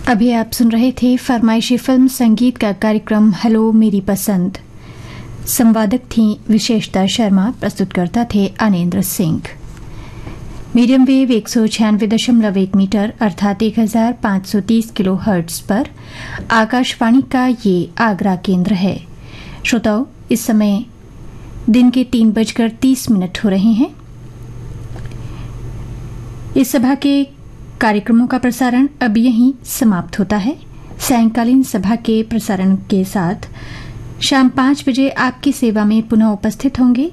अभी आप सुन रहे थे फरमाइशी फिल्म संगीत का कार्यक्रम हेलो मेरी पसंद। संवादक थी विशेषता शर्मा, प्रस्तुतकर्ता थे अनेंद्र सिंह। मीडियम वेव 196.1 मीटर अर्थात 1530 किलो हर्ट्ज पर आकाशवाणी का ये आगरा केंद्र है। श्रोताओं, इस समय दिन के 3:30 हो रहे हैं। इस सभा के कार्यक्रमों का प्रसारण अब यहीं समाप्त होता है। सायंकालीन सभा के प्रसारण के साथ शाम 5 बजे आपकी सेवा में पुनः उपस्थित होंगे